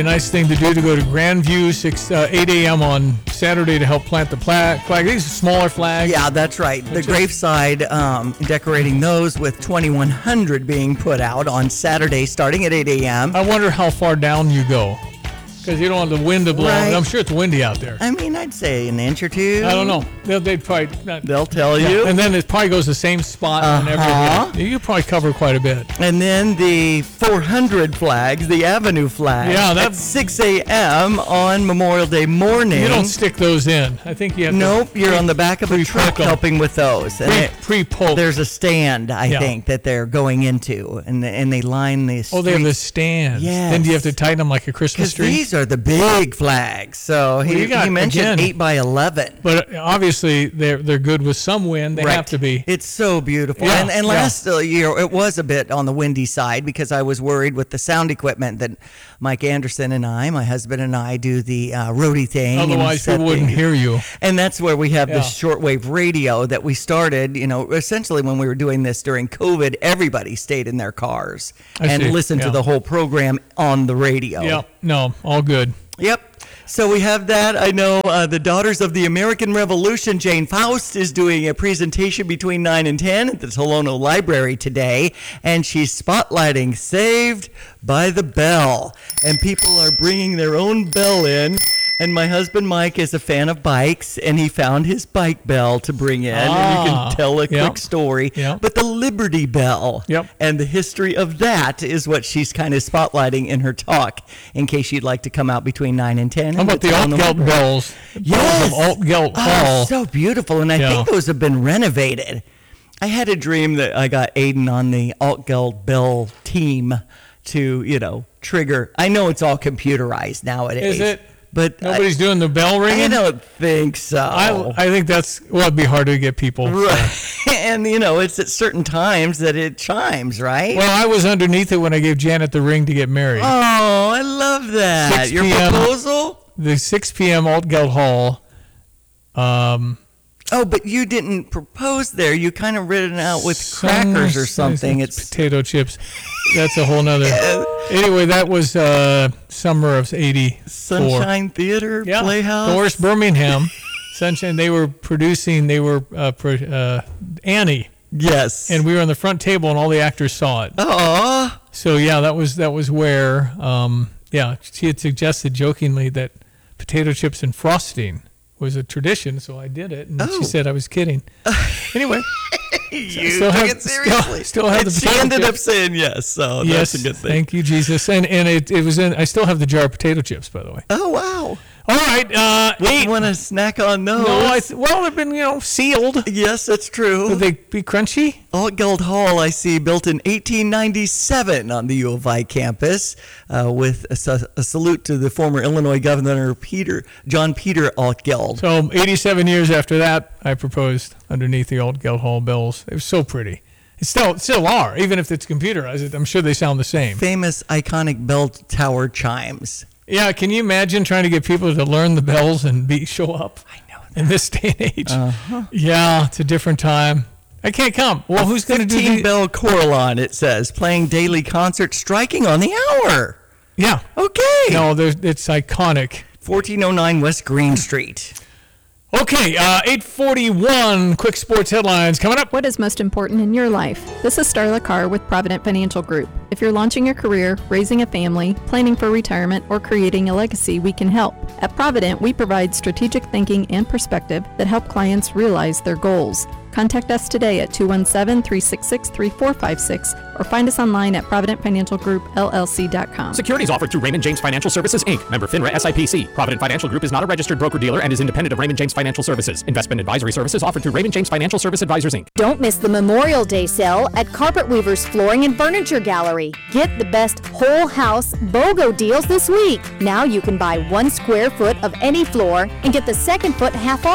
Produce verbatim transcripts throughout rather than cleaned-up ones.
A nice thing to do to go to Grandview, six, uh, eight a.m. on Saturday to help plant the pla- flag. These are smaller flags. Yeah, that's right. The graveside, um, decorating those with twenty-one hundred being put out on Saturday starting at eight a.m. I wonder how far down you go. Because you don't want the wind to blow. Right. I'm sure it's windy out there. I mean, I'd say an inch or two. I don't know. They'll, they'd probably not, They'll tell yeah. you. And then it probably goes the same spot Uh-huh. whenever you, you probably cover quite a bit. And then the four hundred flags, the Avenue flag, Yeah, at that's- six a.m. on Memorial Day morning. You don't stick those in. I think you have Nope, to. you're on the back of a truck pre-poke 'em. helping with those. And it- Pre, pre-poke. there's a stand, I Yeah. think, that they're going into, and and they line the Oh, they have the streets. stands. Yes. Then do you have to tighten them like a Christmas Because tree? these are the big flags. So he, you got, he mentioned again- eight by eleven. But obviously they're they're good with some wind. They Right. have to be. It's so beautiful. Yeah, and and yeah. last uh, year, it was a bit on the windy side because I was worried with the sound equipment that Mike Anderson and I, my husband and I, do the uh, roadie thing. and Otherwise, set people wouldn't the- hear you. And that's where we have Yeah. the shortwave radio that we started. You know, essentially when we were doing this during COVID, everybody stayed in their cars I and see. listened Yeah. to the whole program on the radio. Yeah. No, all good. Yep. So we have that. I know uh, the Daughters of the American Revolution, Jane Faust, is doing a presentation between nine and ten at the Tolono Library today, and she's spotlighting Saved by the Bell. And people are bringing their own bell in. And my husband Mike is a fan of bikes, and he found his bike bell to bring in, and you Ah, can tell a yep. quick story. Yep. But the Liberty Bell Yep. and the history of that is what she's kind of spotlighting in her talk, in case you'd like to come out between nine and ten. How about the Tolono Altgeld Library. bells? Yes. Bells of Altgeld Oh, Hall. so beautiful. And I Yeah. think those have been renovated. I had a dream that I got Aiden on the Altgeld Bell team to, you know, trigger. I know it's all computerized nowadays. Is it? But Nobody's doing the bell I, I ringing? don't think so. I, I think that's, well, it'd be hard to get people. right. And, you know, it's at certain times that it chimes, right? Well, I was underneath it when I gave Janet the ring to get married. oh, I love that. six Your p.m. proposal? The six p.m. Altgeld Hall. Um, Oh, but you didn't propose there. You kind of written it out with some- crackers or something. It's potato chips. That's a whole nother. Anyway, that was uh, summer of eighty-four. Sunshine Theater Yeah, Playhouse. Doris Birmingham. Sunshine. They were producing. They were uh, pro, uh, Annie, Yes. and we were on the front table, and all the actors saw it. Aw. So yeah, that was that was where. Um, yeah, she had suggested jokingly that potato chips and frosting was a tradition, so I did it, and Oh. she said I was kidding. Anyway, You still took have- it seriously. still- still have And the she potato ended chips. up saying yes, so yes, that's a good thing. thank you, Jesus, and and it, it was in. I still have the jar of potato chips, by the way. Oh, wow. All right, uh, Wouldn't eight. want to snack on those. No, I th- well, they've been you know sealed. yes, that's true. Would they be crunchy? Altgeld Hall, I see, built in eighteen ninety-seven on the U of I campus, uh, with a, sa- a salute to the former Illinois Governor Peter John Peter Altgeld. So eighty-seven years after that, I proposed underneath the Altgeld Hall bells. It was so pretty. It still still are, even if it's computerized. I'm sure they sound the same. Famous iconic bell tower chimes. Yeah, can you imagine trying to get people to learn the bells and be show up? I know. In this day and age. Uh-huh. Yeah, it's a different time. I can't come. Well, who's going to do fifteen the... bell Coralon, it says, playing daily concert, striking on the hour. Yeah. Okay. No, there's, it's iconic. fourteen oh nine West Green Street. Okay, uh, eight forty-one, quick sports headlines coming up. What is most important in your life? This is Starla Carr with Provident Financial Group. If you're launching a career, raising a family, planning for retirement, or creating a legacy, we can help. At Provident, we provide strategic thinking and perspective that help clients realize their goals. Contact us today at two one seven, three six six, three four five six or find us online at provident financial group l l c dot com. Securities offered through Raymond James Financial Services, Incorporated. Member FINRA S I P C. Provident Financial Group is not a registered broker-dealer and is independent of Raymond James Financial Services. Investment advisory services offered through Raymond James Financial Service Advisors, Incorporated. Don't miss the Memorial Day sale at Carpet Weavers Flooring and Furniture Gallery. Get the best whole house BOGO deals this week. Now you can buy one square foot of any floor and get the second foot half off.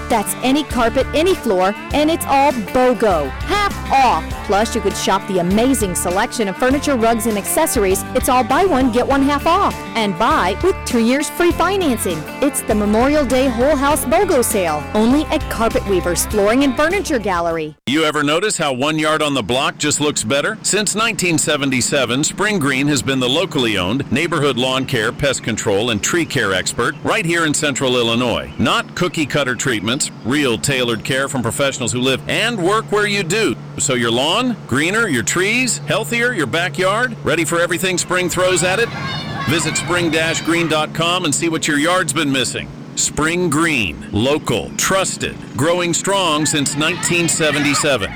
That's any carpet, any floor, and it's all BOGO. Half off. Plus, you could shop the amazing selection of furniture, rugs, and accessories. It's all buy one, get one half off. And buy with two years free financing. It's the Memorial Day Whole House BOGO sale, only at Carpet Weavers Flooring and Furniture Gallery. You ever notice how one yard on the block just looks better? Since nineteen seventy-seven, Spring Green has been the locally owned neighborhood lawn care, pest control, and tree care expert right here in Central Illinois. Not cookie-cutter treatments, real tailored care from professionals who live and work where you do. So your lawn, greener, your trees, healthier, your backyard, ready for everything spring throws at it? Visit spring dash green dot com and see what your yard's been missing. Spring Green, local, trusted, growing strong since nineteen seventy-seven.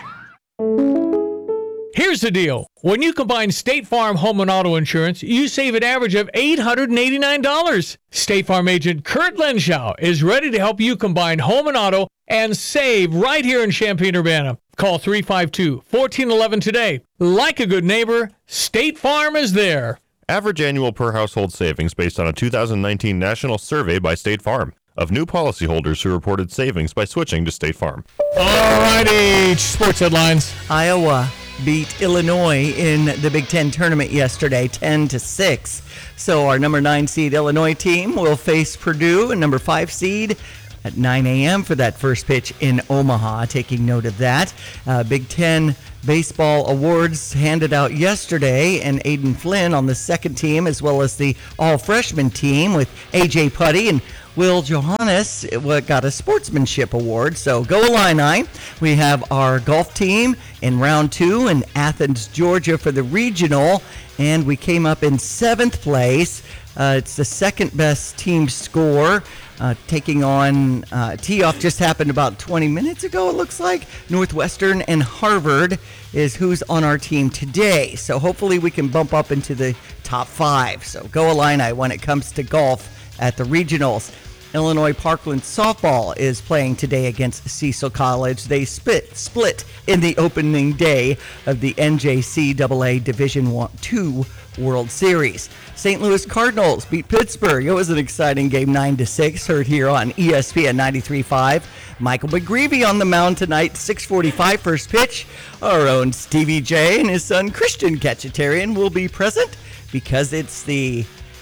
Here's the deal. When you combine State Farm home and auto insurance, you save an average of eight hundred eighty-nine dollars. State Farm agent Kurt Lenschow is ready to help you combine home and auto and save right here in Champaign-Urbana. Call three five two, one four one one today. Like a good neighbor, State Farm is there. Average annual per household savings based on a two thousand nineteen national survey by State Farm of new policyholders who reported savings by switching to State Farm. All righty, sports headlines. Iowa beat Illinois in the Big Ten tournament yesterday, ten to six. So our number nine seed Illinois team will face Purdue, a number five seed, at nine a.m. for that first pitch in Omaha. Taking note of that. Uh, Big Ten baseball awards handed out yesterday, and Aiden Flynn on the second team, as well as the all-freshman team with A J Putty and Will Johannes got a sportsmanship award. So go Illini. We have our golf team in round two in Athens, Georgia for the regional, and we came up in seventh place. Uh, it's the second best team score. Uh, taking on uh, tee-off just happened about twenty minutes ago, it looks like. Northwestern and Harvard is who's on our team today. So hopefully we can bump up into the top five. So go Illini when it comes to golf at the regionals. Illinois Parkland softball is playing today against Cecil College. They split split in the opening day of the N J C A A Division two World Series. Saint Louis Cardinals beat Pittsburgh. It was an exciting game, nine to six, heard here on E S P N ninety-three point five. Michael McGreevy on the mound tonight, six forty-five first pitch. Our own Stevie J and his son Christian Cachetarian will be present because it's the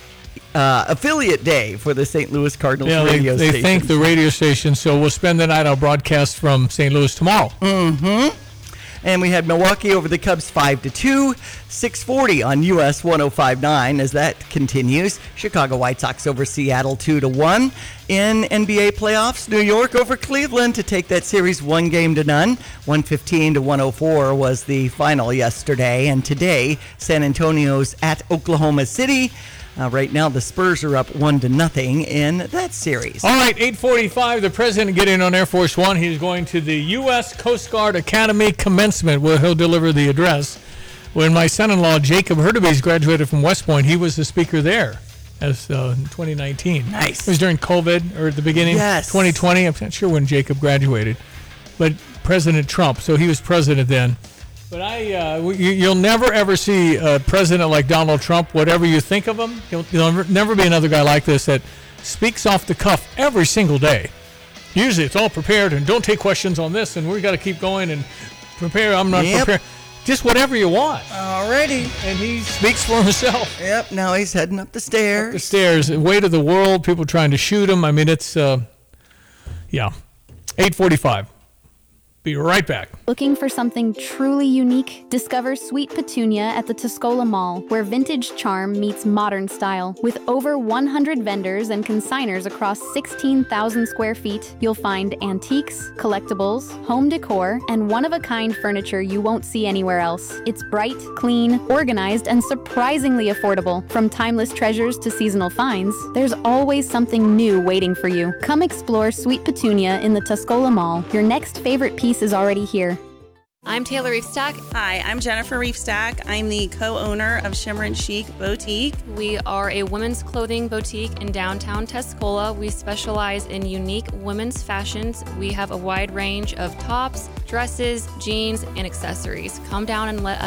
uh, affiliate day for the Saint Louis Cardinals yeah, radio they, station. They thank the radio station, so we'll spend the night. I'll broadcast from Saint Louis tomorrow. Mm-hmm. And we had Milwaukee over the Cubs five to two, six forty on U S one oh five point nine as that continues. Chicago White Sox over Seattle two to one. In N B A playoffs, New York over Cleveland to take that series one game to none. one fifteen to one oh four was the final yesterday. And today, San Antonio's at Oklahoma City. Uh, right now, the Spurs are up one to nothing in that series. All right, eight forty-five, the president getting on Air Force One. He's going to the U S Coast Guard Academy commencement where he'll deliver the address. When my son-in-law, Jacob Hurtubise, graduated from West Point, he was the speaker there as uh, in twenty nineteen. Nice. It was during COVID or at the beginning. Yes. twenty twenty. I'm not sure when Jacob graduated. But President Trump, so he was president then. But I, uh, you, you'll never ever see a president like Donald Trump. Whatever you think of him, he'll, there'll never be another guy like this that speaks off the cuff every single day. Usually it's all prepared and don't take questions on this and we got to keep going and prepare. I'm not Yep. prepared. Just whatever you want. Alrighty. And he speaks for himself. Yep, now he's heading up the stairs. The stairs, weight of the world, people trying to shoot him. I mean, it's, uh, yeah. eight forty-five. Be right back. Looking for something truly unique? Discover Sweet Petunia at the Tuscola Mall, where vintage charm meets modern style. With over one hundred vendors and consigners across sixteen thousand square feet, you'll find antiques, collectibles, home decor, and one-of-a-kind furniture you won't see anywhere else. It's bright, clean, organized, and surprisingly affordable. From timeless treasures to seasonal finds, there's always something new waiting for you. Come explore Sweet Petunia in the Tuscola Mall. Your next favorite piece is already here. I'm Taylor Reefstack. Hi, I'm Jennifer Reefstack. I'm the co-owner of Shimmer and Chic Boutique. We are a women's clothing boutique in downtown Tuscola. We specialize in unique women's fashions. We have a wide range of tops, dresses, jeans, and accessories. Come down and let us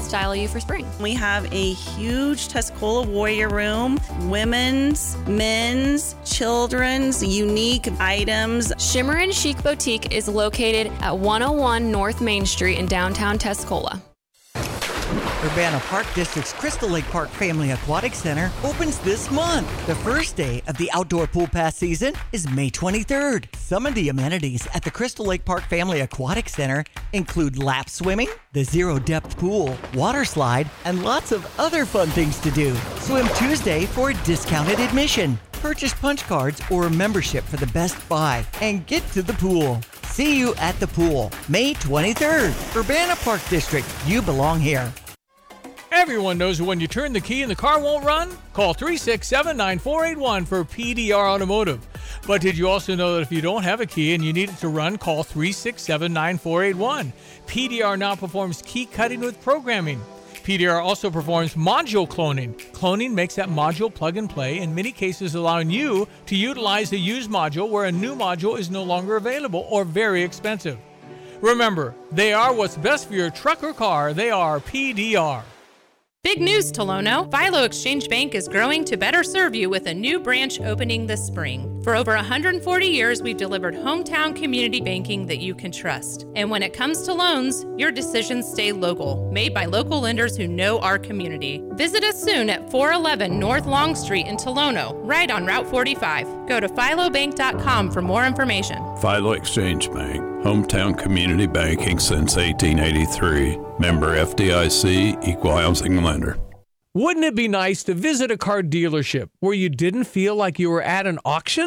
style you for spring. We have a huge Tuscola Warrior Room, women's, men's, children's, unique items. Shimmer and Chic Boutique is located at one oh one North Main Street in downtown Tuscola. Urbana Park District's Crystal Lake Park Family Aquatic Center opens this month. The first day of the outdoor pool pass season is May twenty-third. Some of the amenities at the Crystal Lake Park Family Aquatic Center include lap swimming, the zero depth pool, water slide, and lots of other fun things to do. Swim Tuesday for a discounted admission. Purchase punch cards or a membership for the best buy and get to the pool. See you at the pool, May twenty-third. Urbana Park District, you belong here. Everyone knows that when you turn the key and the car won't run, call three six seven, nine four eight one for P D R Automotive. But did you also know that if you don't have a key and you need it to run, call three six seven, nine four eight one. P D R now performs key cutting with programming. P D R also performs module cloning. Cloning makes that module plug and play, in many cases allowing you to utilize a used module where a new module is no longer available or very expensive. Remember, they are what's best for your truck or car. They are P D R. Big news, Tolono! Philo Exchange Bank is growing to better serve you with a new branch opening this spring. For over one hundred forty years, we've delivered hometown community banking that you can trust. And when it comes to loans, your decisions stay local, made by local lenders who know our community. Visit us soon at four eleven North Long Street in Tolono, right on Route forty-five. Go to philo bank dot com for more information. Philo Exchange Bank, hometown community banking since eighteen eighty-three. Member F D I C, equal housing lender. Wouldn't it be nice to visit a car dealership where you didn't feel like you were at an auction?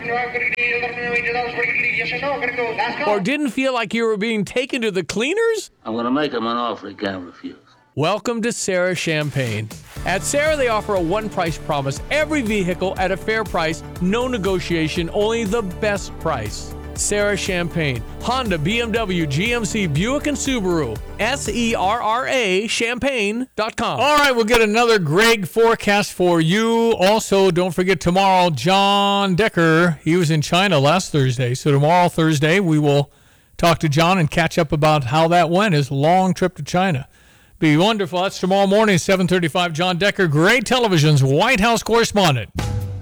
Or didn't feel like you were being taken to the cleaners? I'm going to make him an offer he can't refuse. Welcome to Sarah Champagne. At Sarah, they offer a one-price promise. Every vehicle at a fair price, no negotiation, only the best price. Sarah Champagne, Honda, B M W, G M C, Buick, and Subaru. S E R R A, champagne dot com. All right, we'll get another Greg forecast for you. Also, don't forget tomorrow, John Decker. He was in China last Thursday. So tomorrow, Thursday, we will talk to John and catch up about how that went, his long trip to China. Be wonderful. That's tomorrow morning, seven thirty-five. John Decker, Gray Television's White House correspondent.